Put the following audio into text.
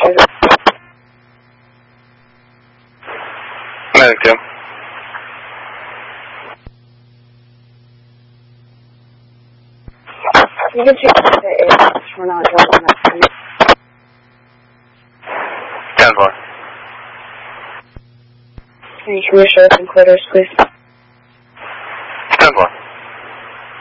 Medic 2. You can check if we're not dropping that street. 10-4. Can you reassure some quarters, please?